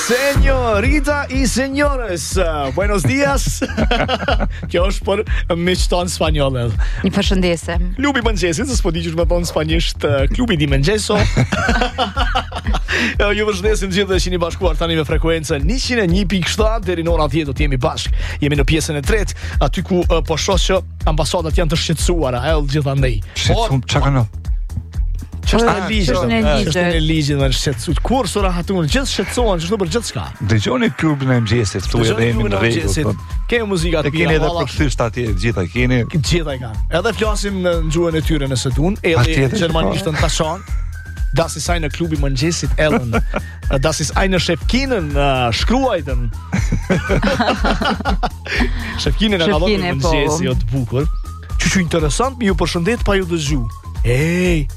Señorita y señores, buenos días. Kjo është për miqton spanjoll. Një përshëndetje. Klubi i mëngjesit, s'po di ç'është më thon spanjisht, klubi di mëngjeso. Ju përshëndesim gjithë dhe jeni bashkuar tani me frekuencën 101.7 deri në orën 10 do të jemi bashk. Jemi në pjesën e tretë, aty ku po shoh që ambasadat janë të shqetësuara, gjithandej. Çka kanë? Çështën e ligjit në shqetësuar. Kur sora hatun, gjithë shqetësohen, çdo për gjithçka. Dëgjoni klubin e mëngjesit, këtu edhe jemi në rregull. Ke muzika të keni edhe për kthyst atje, gjitha keni. Gjitha i kanë. Edhe flasim në gjuhën e tyre nëse duan, edhe gjermanishtën tashan. Das ist eine klubi mëngjesit Ellen. Das ist eine Chefkinen shkruajtën. Chefkinen e nallon mëngjesi o të bukur. Që interesant mi ju përshëndet pa ju dëgju. Ej,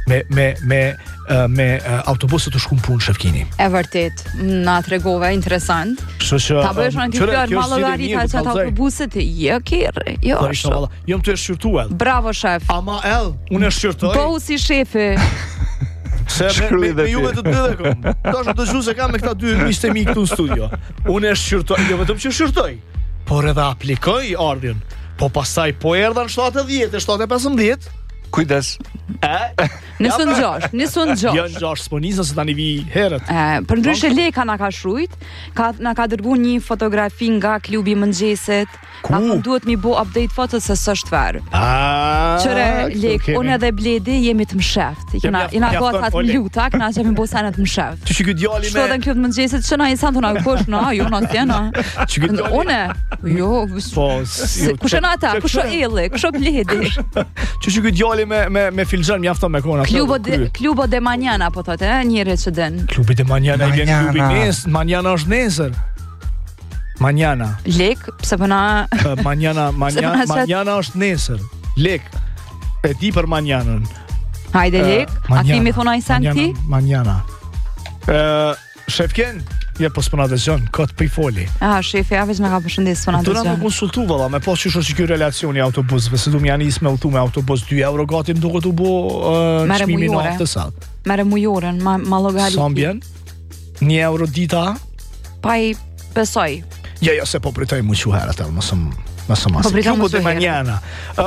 me autobusët të shkum punë Shefkini. E vërtet, na tregove interesant. Ta bësh në këtë mallëgarita që ato autobuset jo kerë, jo. Jam të shqyrtuar. Bravo shef. Ama unë e shqyrtoj. Po si shefi. Se me juve të dy dhe kom. Tash të dëgju se kam me këta dy miqtë mi këtu në studio. Unë e shqyrtoj, jo vetëm që shqyrtoj, por edhe aplikoj ardhjen. Po pastaj po erdhan 70 e 7:15. Kujdes. Nisën 6. Jo 6, po nisën se tani vi herët. Për ndryshe Leka na ka shujt, na ka dërguar një fotografi nga klubi i mëngjesit. Ka duhet mi bo update foto se s'është verë. Qëre Lek, unë edhe Bledi jemi të msheft. Ina gata të luta, këna që mi bo sanë të msheft. Që këtë djali me... Shto dhe në klubë mëngjesit, që na i santë, na u kosh, na, jo, na tjena. Une, jo, kushe na ta, kushe Eli, kushe Bledi. Që këtë djali me filxan, mi afton me kona. Klubo de manjana, po thote, njëre që den. Klubi de manjana, i vjen klubi mes, manjana është nesër. Manjana. Lek, pse përna... Manjana është nesër. Lek, e di për manjanën. Hajde Lek, a ti mi thona i sen ti? Manjana. Shefken, po s'pëna dhe zhën, këtë për i foli. Shefi, veç me ka përshëndes s'pëna dhe zhën. Tëra me konsultu, valla, me pas që është kjo relacioni autobusve, se du më janë isme utu me autobus 2 euro gati më duke të bo qmimi në aftës atë. Mere mujorën, ma logarit. Sa mbjen? 1 euro dita? Pa i besoj. Ja, se po pritoj mu që herët, mësëm masim. Klubo de manjana.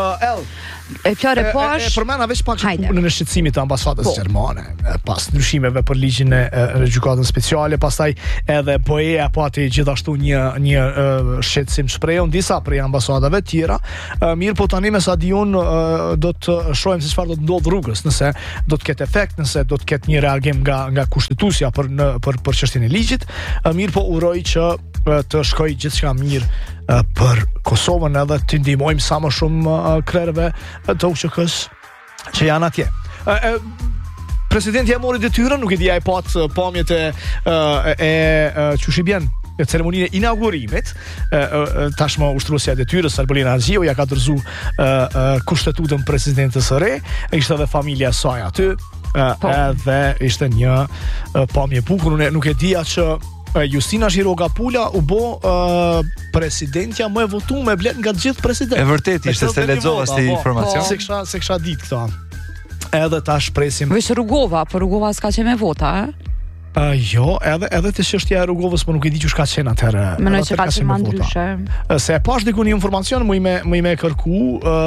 Për mena veç pak në shqetësimit të ambasadës gjermane, pas ndryshimeve për ligjin e gjykatën speciale, pastaj edhe BE apo aty gjithashtu një shqetësim shprehun disa prej ambasadave tjera. Mirë, po tani me sa diun do të shohim se çfarë do të ndodh rrugës, nëse do të ketë efekt, nëse do të ketë një reagim nga kushtetuesja për çështjen e ligjit. Mirë, po uroj që të shkoj gjithçka mirë për Kosovën edhe të ndihmojmë sa më shumë krerëve të UÇK-s që janë atje. Presidenti e mori detyrën, nuk e di ai pat pamjet e çushibjen në ceremoninë e inaugurimit, tashmë ushtruesja e detyrës Albolina Haxhiu ja ka dorëzuar kushtetutën presidentes së re, ishte edhe familja e saj aty, edhe ishte një pamje e bukur. Unë nuk e dija që Justina Zhiroga Pula u bo presidentja më e votuar me blet nga gjithë presidentët. E vërtet ishte se lexova si informacion. Se kisha ditë këto. Edhe tash presim. Veç Rugova, por Rugova s'ka qenë me vota, Jo, edhe të çështja e Rugovës, po nuk e di që ka qenë atëherë. Mendoj që ka qenë më ndryshe. Se e pash diku një informacion, më i me kërku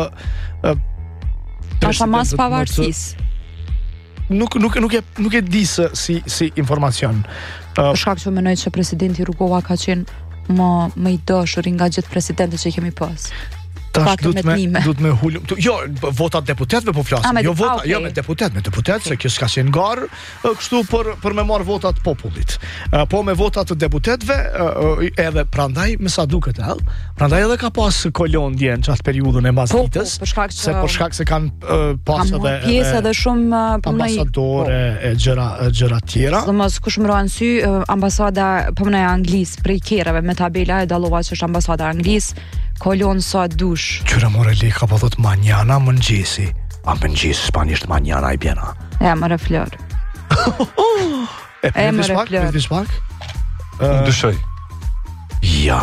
Tasha mas pavarësisë. Nuk e di si informacion. Për shkak që mendoj që presidenti Rugova ka qenë më i dashur nga gjithë presidentët që kemi pas. Tash duhet me hulum. Jo, votat deputetëve po flasim. Jo vota, jo me deputet, se kjo s'ka qenë garë kështu për me marr votat popullit. Po me votat të deputetëve, edhe prandaj me sa duket prandaj edhe ka pas kolon djen çast periudhën e mbasditës. Se për shkak se kanë pas edhe pjesë edhe shumë ambasadore e gjëra tjera. Domos kush mbron sy ambasada e Anglisë prej kerave me tabela e dallova që është ambasada e Anglisë. Kolon sa dush. Qyra more Leka po thot manjana mëngjesi. A mëngjesi spanisht manjana i bjena. Më reflor. Më reflor. Dushoj. Ja.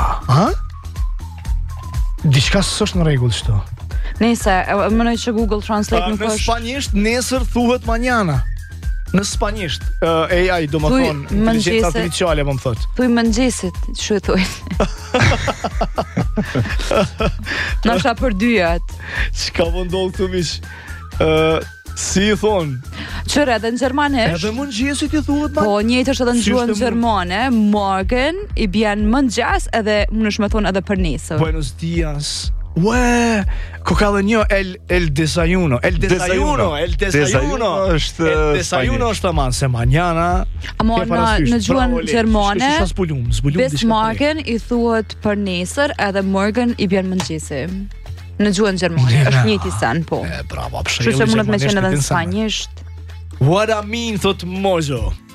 Diçka s'është në rregull kështu. Nëse, mënoj që Google Translate nuk është. Në spanisht nesër thuhet manjana. Në spanjisht, AI do më thonë, inteligencë artificiale më thot. Thuj mëngjesit, çu e thuj. Nasha për dyjat. Çka më ndodh këtu mish? Si i thon? Çfarë edhe në gjermanisht? Edhe mëngjesit i thuhet më. Po, njëjtë është edhe në gjuhën gjermane, morgen i bjen mëngjes edhe mundesh me thon edhe për nesër. Buenos dias. Ue, ko ka dhe një el desayuno është aman se manjana. Amo në gjuhën gjermane bis morgen i thuhet për nesër edhe morgen i bjen mëngjesi. Në gjuhën gjermane është njëjti sen, po. Bravo, Kështu që mundet me qenë edhe në spanjisht. What I mean, thot Mojo.